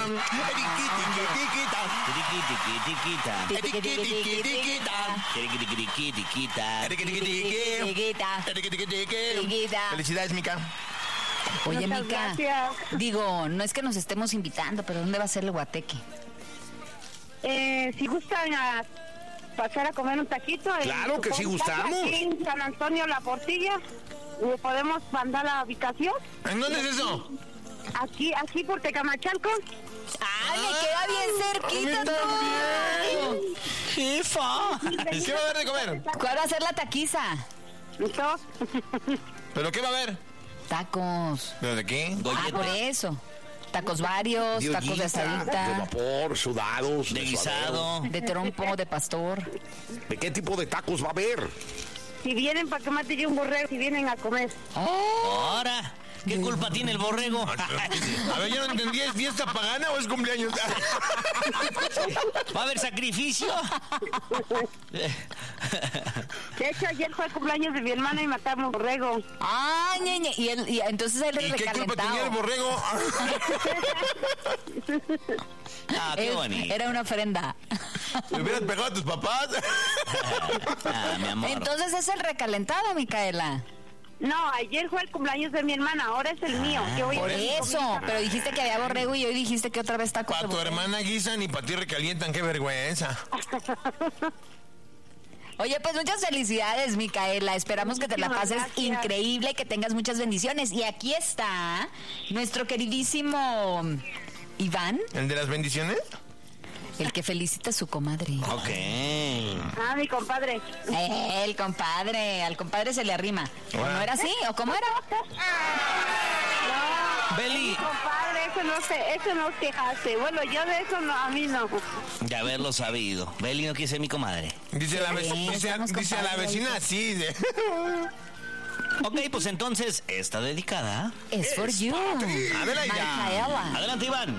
Felicidades, Mica. Oye, Muchas Mica, gracias. digo, no es que nos estemos invitando, pero ¿dónde va a ser el guateque? Si gustan a pasar a comer un taquito. Claro que sí gustamos. Aquí en San Antonio La Portilla. ¿Podemos mandar la ubicación? ¿En dónde es eso? Aquí por Tecamachalco. ¡Ay, me queda bien cerquita todo! ¡Jefa! ¿Qué va a haber de comer? ¿Cuál va a ser la taquiza? ¿Listo? ¿Pero qué va a haber? Tacos. ¿Pero de qué? Ah, por eso. Tacos varios, De tacos de ollita, de asadita, vapor, sudados, De guisado. de trompo, de pastor. suadero. ¿De qué tipo de tacos va a haber? Si vienen para que mate yo un borrego, si vienen a comer. Ahora, ¿qué culpa tiene el borrego? A ver, yo no entendí, ¿es fiesta pagana o es cumpleaños? ¿Va a haber sacrificio? De hecho, ayer fue el cumpleaños de mi hermana y matamos un borrego. ¡Ay, ñeñe! Y entonces él es ¿Y qué culpa tenía el recalentado. borrego? Ah, qué bonito. Era una ofrenda. ¿Le hubieras pegado a tus papás? Ah, mi amor. Entonces es el recalentado, Micaela. No, ayer fue el cumpleaños de mi hermana, ahora es el mío. Que hoy Por es mi eso, comida. pero dijiste que había borrego y hoy dijiste que otra vez tacos Para de tu borrego. hermana guisan y para ti recalientan, qué vergüenza. Oye, pues muchas felicidades, Micaela. Esperamos que te la Muchísimas pases gracias. increíble, que tengas muchas bendiciones. Y aquí está nuestro queridísimo Iván, ¿El de las bendiciones? el que felicita a su comadre. Ok. Ah, mi compadre. El compadre, al compadre se le arrima. ¿O Hola. no era así? ¿O cómo era? Beli, Compadre, eso no se hace. Bueno, yo de eso no, a mí no. de haberlo sabido. Beli no quiere ser mi comadre. Dice la, Sí, estamos dice a la compadres. vecina así. Ok, pues entonces, está dedicada. Es for you. Adela, Micaela. Adelante, Iván.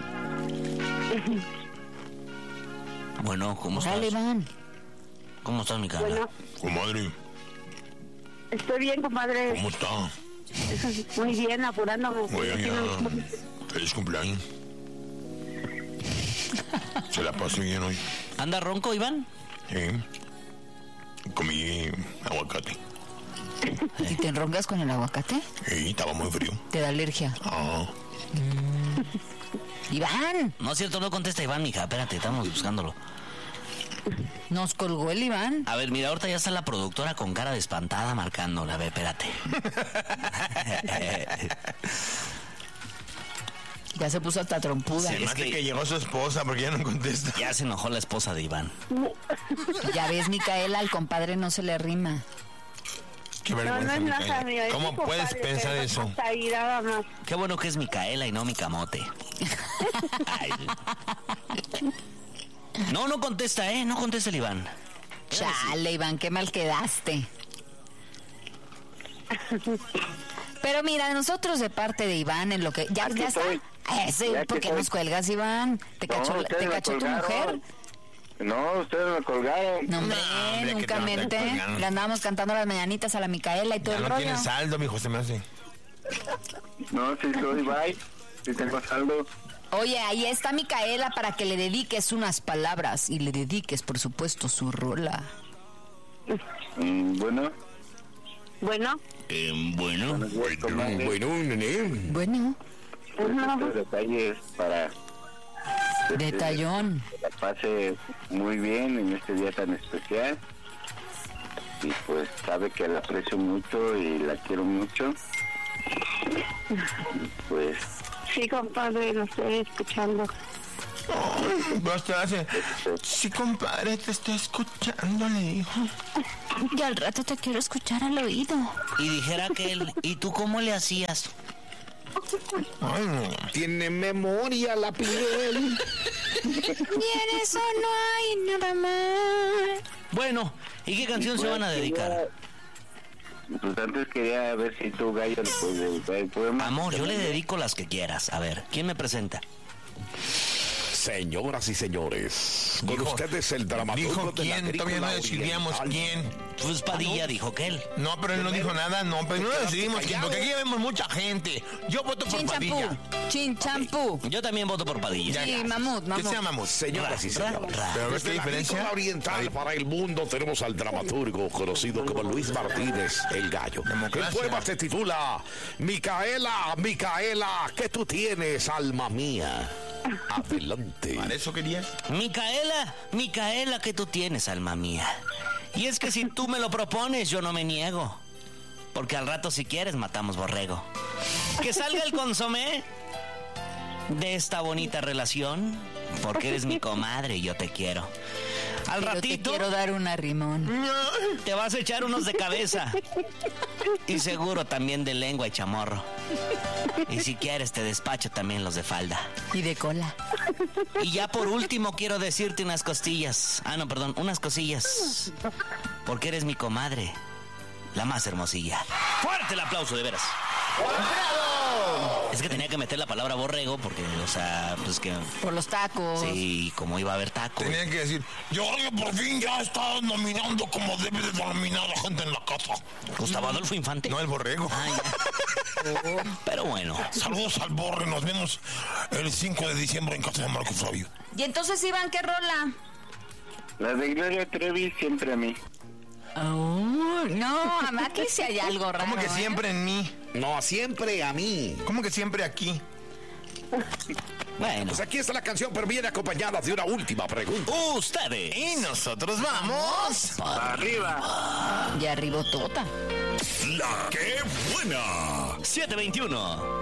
Bueno, ¿cómo estás? Dale, Iván. ¿Cómo estás, mi cara? Bueno, Comadre, estoy bien, compadre. ¿cómo está? Muy bien, apurándome. Feliz cumpleaños. Se la pasó bien hoy. ¿Anda ronco, Iván? Comí aguacate. ¿Y te enroncas con el aguacate? Estaba muy frío. Te da alergia. Iván, No es cierto, no contesta Iván, mija. Espérate, estamos buscándolo. nos colgó el Iván. A ver, mira, ahorita ya está la productora con cara de espantada marcándola. A ver, espérate. Ya se puso hasta trompuda. Se me hace que llegó su esposa porque ya no contesta. Ya se enojó la esposa de Iván. Ya ves, Micaela, al compadre no se le arrima. Qué No, no vergüenza, es nada Micaela. mío. es ¿Cómo mi puedes compadre, pensar pero eso? hasta ahí nada más. Qué bueno que es Micaela y no mi camote. Ay. No, no contesta, ¿eh? No contesta el Iván. Chale, Iván, qué mal quedaste. Pero mira, nosotros de parte de Iván en lo que... ¿Ya, Aquí ya está? estoy. Ese, Ya aquí ¿por qué estoy. nos cuelgas, Iván? ¿Te cachó, ustedes ¿te me cachó tu colgaron. mujer? No, ustedes me colgaron. No, hombre, No, hombre, que nunca te mente. colgaron. Le andábamos cantando las mañanitas a la Micaela y todo Ya el no rollo. tienes saldo, mijo, se me hace. No, sí soy, bye. Sí tengo saldo. Oye, ahí está Micaela para que le dediques unas palabras y le dediques, por supuesto, su rola. Bueno, Bueno, Bueno. Nene. Bueno, estos detalles para detallón. que la pase muy bien en este día tan especial. Y pues sabe que la aprecio mucho y la quiero mucho. Pues sí, compadre, lo estoy escuchando. Basta, hace. Sí, compadre, te estoy escuchando, le dijo. Y al rato te quiero escuchar al oído. Y dijera que él, ¿y tú cómo le hacías? Ay, no. Tiene memoria la piel. Y en eso no hay nada más. Bueno, ¿y qué canción se van a dedicar? Pues antes quería ver si tú, Gallo, le puedes dedicar el poema. Amor, yo le dedico las que quieras. A ver, ¿quién me presenta? Señoras y señores, con ustedes el dramaturgo ¿Dijo de la quién? Todavía no agrícola decidíamos oriental. quién. Pues Padilla dijo que él. No, pero él no dijo nada, no, pero no quedaste decidimos quién, callado. porque aquí vemos mucha gente. Yo voto por Chin Padilla. champú. Chin champú. Yo también voto por Padilla. Sí, mamut, Que mamut. sea mamut. Señoras y señores, Pero a ver desde qué la diferencia. agrícola oriental para el mundo tenemos al dramaturgo conocido como Luis Martínez, el Gallo. Democracia. El poema se titula Micaela, Micaela, ¿qué tú tienes, alma mía? Adelante. ¿Para eso querías? Micaela, Micaela, que tú tienes, alma mía. Y es que si tú me lo propones, yo no me niego. Porque al rato, si quieres, matamos borrego. Que salga el consomé de esta bonita relación, porque eres mi comadre y yo te quiero. Al Pero ratito te quiero dar un arrimón. te vas a echar unos de cabeza. Y seguro también de lengua y chamorro. Y si quieres, te despacho también los de falda. Y de cola. Y ya por último quiero decirte unas costillas. Ah, no, perdón, unas cosillas. Porque eres mi comadre, la más hermosilla. ¡Fuerte el aplauso, de veras! Es que tenía que meter la palabra borrego porque, o sea, pues que... Por los tacos. Sí, como iba a haber taco. Tenía que decir, yo creo que por fin ya está nominando como debe de nominar la gente en la casa. Gustavo Adolfo Infante. No el borrego. Ah, ya. Pero bueno. Saludos al borre, nos vemos el 5 de diciembre en casa de Marco Flavio. Y entonces, Iván, ¿qué rola? La de Gloria Trevi, siempre a mí. No, aquí sí hay algo raro. ¿Cómo que siempre en mí? No, siempre a mí. ¿Cómo que siempre aquí? Bueno. Pues aquí está la canción, pero viene acompañada de una última pregunta. Ustedes. Y nosotros vamos. Arriba. Y arriba tota. La que buena. 721.